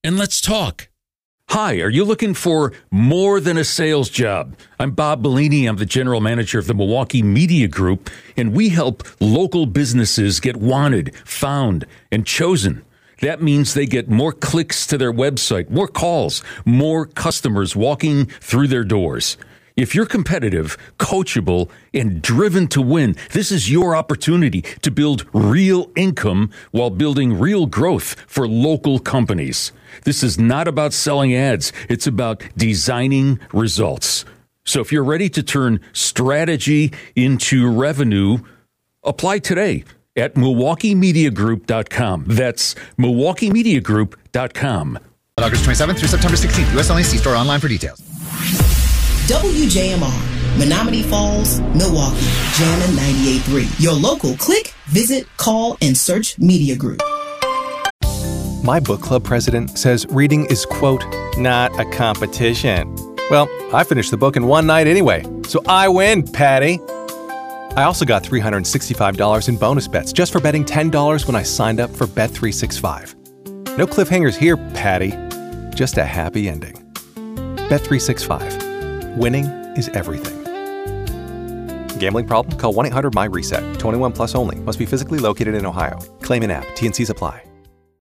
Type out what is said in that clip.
and let's talk. Hi, are you looking for more than a sales job? I'm Bob Bellini. I'm the general manager of the Milwaukee Media Group, and we help local businesses get wanted, found, and chosen. That means they get more clicks to their website, more calls, more customers walking through their doors. If you're competitive, coachable, and driven to win, this is your opportunity to build real income while building real growth for local companies. This is not about selling ads. It's about designing results. So if you're ready to turn strategy into revenue, apply today at MilwaukeeMediaGroup.com. That's MilwaukeeMediaGroup.com. August 27th through September 16th. U.S. only. See store online for details. WJMR, Menominee Falls, Milwaukee, Jammin' 98.3. Your local click, visit, call, and search Media Group. My book club president says reading is, quote, not a competition. Well, I finished the book in one night anyway, so I win, Patty. I also got $365 in bonus bets just for betting $10 when I signed up for Bet365. No cliffhangers here, Patty. Just a happy ending. Bet365. Winning is everything. Gambling problem? Call 1-800-MY-RESET. 21 plus only. Must be physically located in Ohio. Claim in app. T&Cs apply.